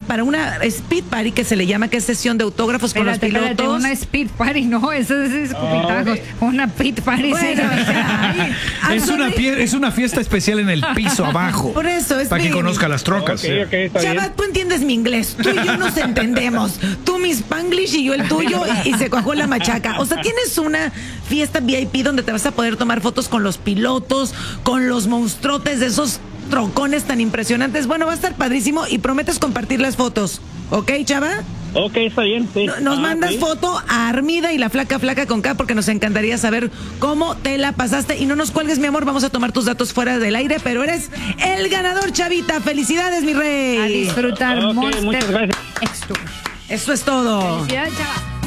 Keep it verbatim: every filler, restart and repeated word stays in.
para una speed party que se le llama, que es sesión de autógrafos con Espérate, los pilotos. espérate, una speed party, no, eso es escupitajos. Oh, okay. Una pit party. Bueno, sí, o sea, es, una fie- es una fiesta especial en el piso abajo. Por eso es para que conozca las trocas. Okay, okay, está Chava, bien. tú entiendes mi inglés, tú y yo nos entendemos. Tú mi spanglish y yo el tuyo, y, y se cuajó la machaca. O sea, tienes una fiesta V I P donde te vas a poder tomar fotos con los pilotos, con los monstruotes de esos trocones tan impresionantes. Bueno, va a estar padrísimo y prometes compartir las fotos. ¿Ok, Chava? Ok, está bien, sí. Nos ah, mandas sí. foto a Armida y la flaca flaca con K, porque nos encantaría saber cómo te la pasaste. Y no nos cuelgues, mi amor, vamos a tomar tus datos fuera del aire, pero eres el ganador, Chavita. Felicidades, mi rey. A disfrutar Ok, Monster muchas gracias. X Tour. Eso es todo. Felicidades, Chava.